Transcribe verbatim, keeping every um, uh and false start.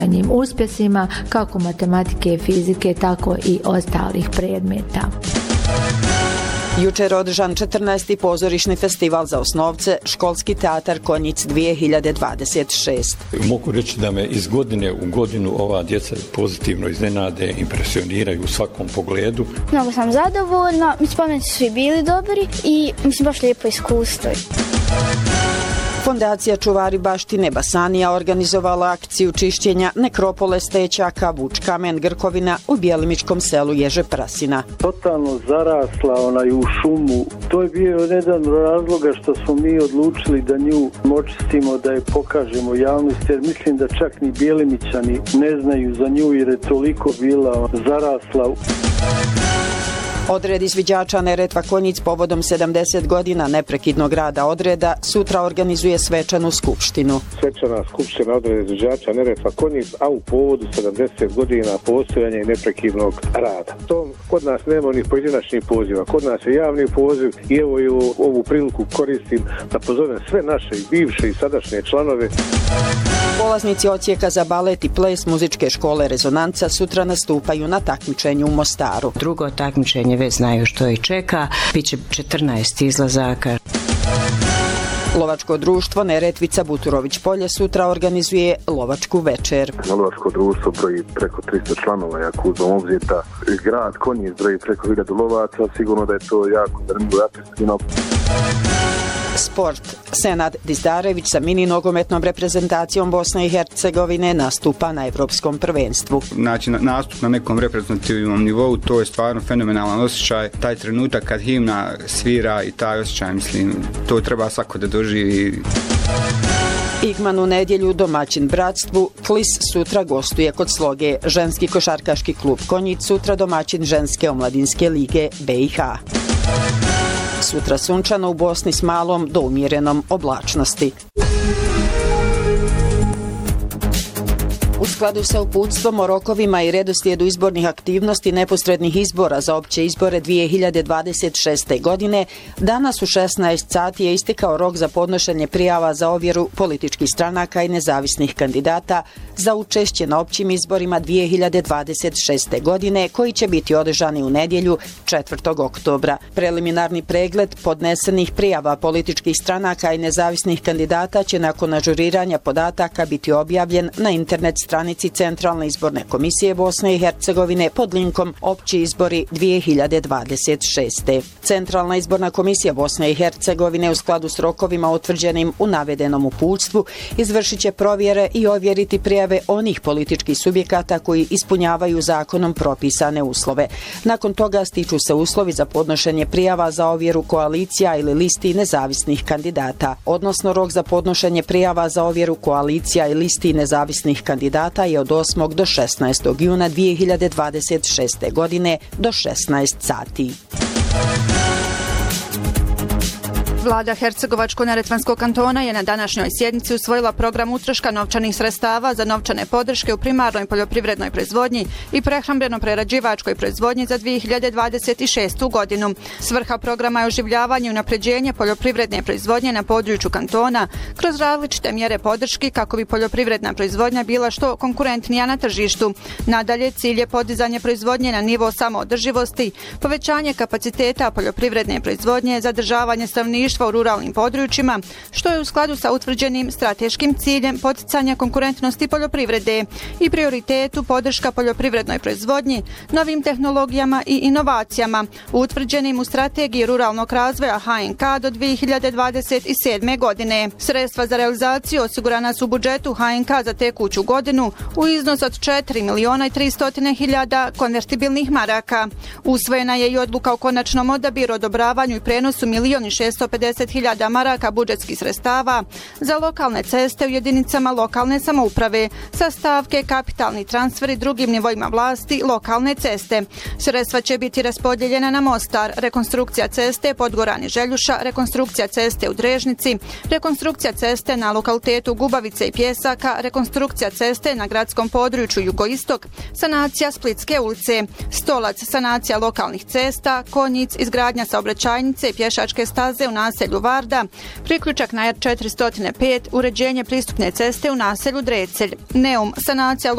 uspjesima kako matematike, fizike, tako i ostalih predmeta. Jučer održan četrnaesti pozorišni festival za osnovce Školski teatar Konjic dvije hiljade dvadeset šest. Mogu reći da me iz godine u godinu ova djeca pozitivno iznenade, impresioniraju u svakom pogledu. Mnogo sam zadovoljna, mi spomenici su svi bili dobri i mislim baš lijepo iskustvo. Fondacija Čuvari baštine Basanija organizovala akciju čišćenja nekropole stećaka Vuč kamen Grkovina u Bjelimičkom selu Ježe Prasina. Totalno zarasla onaj u šumu. To je bio jedan razloga što smo mi odlučili da nju očistimo, da je pokažemo javnosti, jer mislim da čak ni Bjelimićani ne znaju za nju jer je toliko bila zarasla. Odred izviđača Neretva Konjic povodom sedamdeset godina neprekidnog rada odreda sutra organizuje svečanu skupštinu. Svečana skupština odreda izviđača Neretva Konjic, a u povodu sedamdeset godina postojanja i neprekidnog rada. To kod nas nema ni pojedinačnih poziva, kod nas je javni poziv i evo i ovu priliku koristim da pozovem sve naše i bivše i sadašnje članove. Polaznici odsjeka za balet i ples muzičke škole Rezonanca sutra nastupaju na takmičenju u Mostaru. Drugo takmičenje već znaju što ih čeka, biće četrnaest izlazaka. Lovačko društvo Neretvica Buturović Polje sutra organizuje lovačku večer. Lovačko društvo broji preko tristo članova, jako uzmem obzir da grad Konjic broji preko hiljadu lovaca, sigurno da je to jako zanimljivo atraktivno. Sport. Senad Dizdarević sa mini nogometnom reprezentacijom Bosne i Hercegovine nastupa na Evropskom prvenstvu. Znači, nastup na nekom reprezentativnom nivou, to je stvarno fenomenalan osjećaj. Taj trenutak kad himna svira i taj osjećaj, mislim, to treba svako da doživi. Igman u nedjelju domaćin bratstvu, Klis sutra gostuje kod Sloge. Ženski košarkaški klub Konjic sutra domaćin ženske omladinske lige B i H. Sutra sunčano u Bosni s malom do umjerenom oblačnosti. U skladu sa uputstvom o rokovima i redoslijedu izbornih aktivnosti neposrednih izbora za opće izbore dvije hiljade dvadeset šeste. godine, danas u šesnaest sati je istekao rok za podnošenje prijava za ovjeru političkih stranaka i nezavisnih kandidata za učešće na općim izborima dvije hiljade dvadeset šeste. godine, koji će biti održani u nedjelju četvrtog oktobra. Preliminarni pregled podnesenih prijava političkih stranaka i nezavisnih kandidata će nakon ažuriranja podataka biti objavljen na internet stranici Centralne izborne komisije Bosne i Hercegovine pod linkom Opći izbori dvije hiljade dvadeset šeste. Centralna izborna komisija Bosne i Hercegovine u skladu s rokovima utvrđenim u navedenom uputstvu izvršit će provjere i ovjeriti prijave onih političkih subjekata koji ispunjavaju zakonom propisane uslove. Nakon toga stiču se uslovi za podnošenje prijava za ovjeru koalicija ili listi nezavisnih kandidata, odnosno rok za podnošenje prijava za ovjeru koalicija i listi nezavisnih kandidata je od osmog do šesnaestog juna dvije hiljade dvadeset šeste. godine do šesnaest sati. Vlada Hercegovačko-neretvanskog kantona je na današnjoj sjednici usvojila program utroška novčanih sredstava za novčane podrške u primarnoj poljoprivrednoj proizvodnji i prehrambeno-prerađivačkoj proizvodnji za dvije hiljade dvadeset šestu. godinu. Svrha programa je oživljavanje i unapređenje poljoprivredne proizvodnje na području kantona kroz različite mjere podrški kako bi poljoprivredna proizvodnja bila što konkurentnija na tržištu. Nadalje, cilj je podizanje proizvodnje na nivo samoodrživosti, povećanje kapaciteta poljoprivredne proizvodnje, zadržavanje stanovništva u ruralnim područjima, što je u skladu sa utvrđenim strateškim ciljem poticanja konkurentnosti poljoprivrede i prioritetu podrška poljoprivrednoj proizvodnji, novim tehnologijama i inovacijama, utvrđenim u strategiji ruralnog razvoja H N K do dvije hiljade dvadeset sedme. godine. Sredstva za realizaciju osigurana su u budžetu H N K za tekuću godinu u iznos od četiri miliona tristo hiljada konvertibilnih maraka. Usvojena je i odluka o konačnom odabiru, odobravanju i prenosu milion šesto pedeset hiljada maraka budžetskih sredstava za lokalne ceste u jedinicama lokalne samouprave sa stavke kapitalni transferi drugim nivoima vlasti lokalne ceste. Sredstva će biti raspodijeljena na Mostar, rekonstrukcija ceste Podgorani Željuša, rekonstrukcija ceste u Drežnici, rekonstrukcija ceste na lokalitetu Gubavice i Pjesaka, rekonstrukcija ceste na gradskom području Jugoistok, sanacija Splitske ulice, Stolac, sanacija lokalnih cesta, Konjic, izgradnja saobraćajnice i pješačke staze u naselju Varda, priključak na R četiristo pet, uređenje pristupne ceste u naselju Drecelj, Neum, sanacija